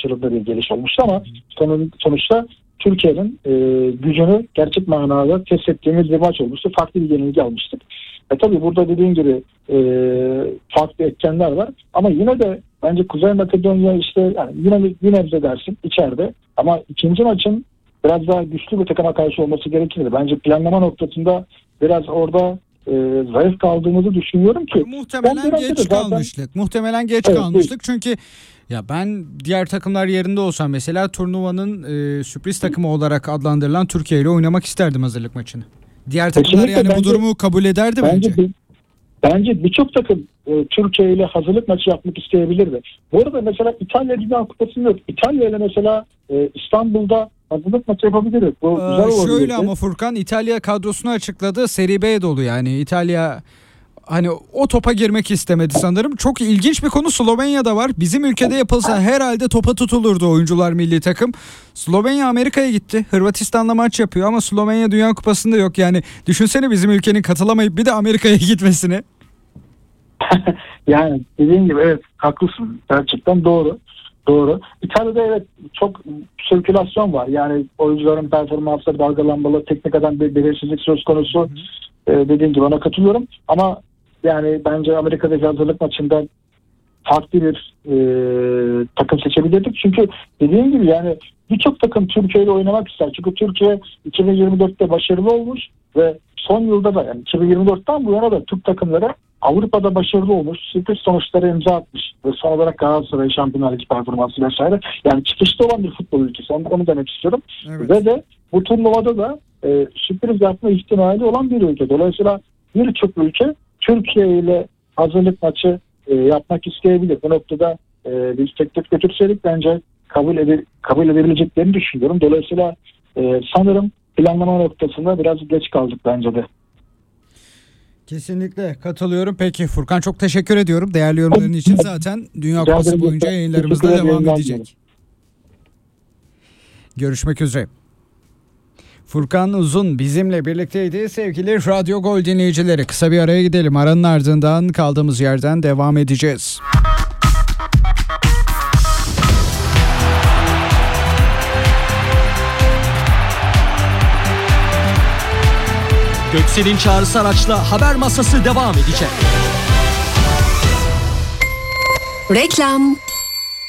karşılığında bir geliş olmuştu ama sonuçta Türkiye'nin gücünü gerçek manada test ettiğimiz bir maç olmuştu. Farklı bir yenilgi almıştık. Tabii burada dediğim gibi farklı etkenler var ama yine de bence Kuzey Makedonya işte yani yine de dersin içeride ama ikinci maçın biraz daha güçlü bir takıma karşı olması gerekirdi. Bence planlama noktasında biraz orada zayıf kaldığımızı düşünüyorum ki. Muhtemelen geç kalmıştık. Çünkü ya ben diğer takımlar yerinde olsam mesela turnuvanın sürpriz takımı olarak adlandırılan Türkiye ile oynamak isterdim hazırlık maçını. Diğer takımlar yani bu durumu kabul ederdi bence. Bence birçok takım Türkiye ile hazırlık maçı yapmak isteyebilirdi. Bu arada mesela İtalya Dünya Kupası'nda yok. İtalya ile mesela İstanbul'da hazırlık maçı yapabiliriz. Bu güzel olabilirdi. Şöyle ama Furkan, İtalya kadrosunu açıkladı. Seri B dolu yani. İtalya hani o topa girmek istemedi sanırım. Çok ilginç bir konu Slovenya'da var. Bizim ülkede yapılsa herhalde topa tutulurdu oyuncular milli takım. Slovenya Amerika'ya gitti. Hırvatistan'la maç yapıyor ama Slovenya Dünya Kupası'nda yok. Yani düşünsene bizim ülkenin katılamayıp bir de Amerika'ya gitmesini. Yani dediğin gibi evet haklısın. Gerçekten doğru. İtalya'da evet çok sirkülasyon var. Yani oyuncuların performansları dalgalanmalı, teknik adam bir belirsizlik söz konusu. Dediğim gibi ona katılıyorum. Ama yani bence Amerika'daki hazırlık maçında farklı bir takım seçebilirdik. Çünkü dediğim gibi yani birçok takım Türkiye ile oynamak ister. Çünkü Türkiye 2024'te başarılı olmuş ve son yılda da yani 2024'ten bu yana da Türk takımları Avrupa'da başarılı olmuş. Sürpriz sonuçlara imza atmış. Ve son olarak Galatasaray Şampiyonlar Ligi performansı vesaire. Yani çıkışta olan bir futbol ülkesi. Onu demek istiyorum. Evet. Ve de bu turnuvada da sürpriz yapma ihtimali olan bir ülke. Dolayısıyla birçok ülke Türkiye ile hazırlık maçı yapmak isteyebilir. Bu noktada biz teklif götürseydik bence kabul edebileceklerini düşünüyorum. Dolayısıyla sanırım planlama noktasında biraz geç kaldık bence de. Kesinlikle katılıyorum. Peki Furkan çok teşekkür ediyorum. Değerli yorumların için zaten Dünya Kupası boyunca yayınlarımızda devam edecek. Görüşmek üzere. Furkan Uzun bizimle birlikteydi. Sevgili Radyo Gol dinleyicileri, kısa bir araya gidelim. Aranın ardından kaldığımız yerden devam edeceğiz. Göksel'in çağrısı araçla haber masası devam edecek. Reklam.